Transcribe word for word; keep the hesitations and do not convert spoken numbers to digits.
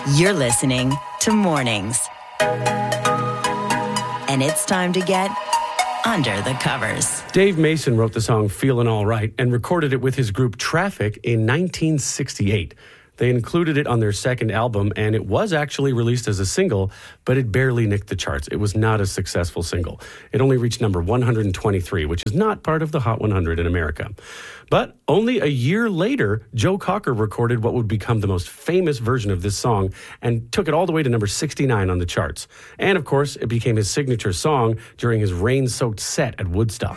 You're listening to Mornings. And it's time to get under the covers. Dave Mason wrote the song Feelin' All Right and recorded it with his group Traffic in nineteen sixty-eight. They included it on their second album, and it was actually released as a single, but it barely nicked the charts. It was not a successful single. It only reached number one hundred twenty-three, which is not part of the Hot one hundred in America. But only a year later, Joe Cocker recorded what would become the most famous version of this song and took it all the way to number sixty-nine on the charts. And of course, it became his signature song during his rain-soaked set at Woodstock.